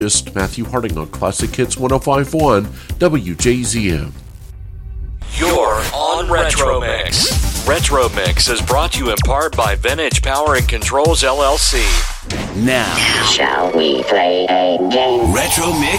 Matthew Harding on Classic Hits 105.1 WJZM. You're on Retro Mix. Retro Mix is brought to you in part by Vintage Power and Controls LLC. Now, shall we play a game? Retro Mix